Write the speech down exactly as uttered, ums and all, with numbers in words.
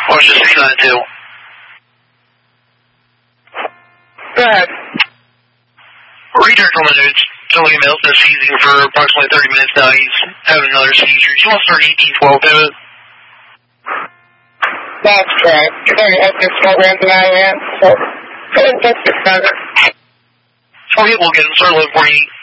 I was just saying that too. Go ahead. Reader on the news. Somebody else been seizing for approximately thirty minutes now. He's having another seizure. Do you want to start eighteen twelve, David? That's correct. You're going to have this program that I am, so go and get this better. Okay, we'll get him started looking for you.